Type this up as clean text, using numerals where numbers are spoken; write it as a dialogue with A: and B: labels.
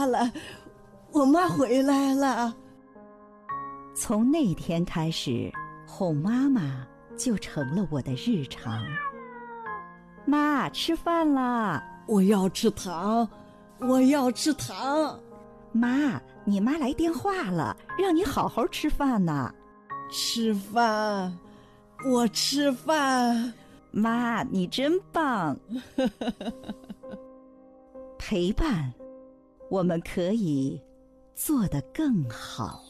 A: 妈了，我妈回来了。
B: 从那天开始，哄妈妈就成了我的日常。妈，吃饭啦！
A: 我要吃糖，我要吃糖。
B: 妈，你妈来电话了，让你好好吃饭呢。
A: 吃饭，我吃饭。
B: 妈，你真棒。陪伴，我们可以做得更好。